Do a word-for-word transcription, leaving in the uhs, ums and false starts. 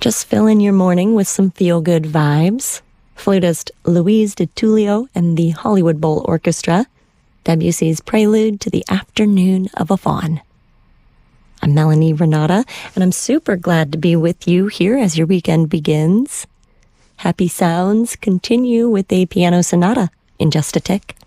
Just fill in your morning with some feel-good vibes. Flutist Louise de Tullio and the Hollywood Bowl Orchestra, Debussy's Prelude to the Afternoon of a Faun. I'm Melanie Renata, and I'm super glad to be with you here as your weekend begins. Happy sounds continue with a piano sonata in just a tick.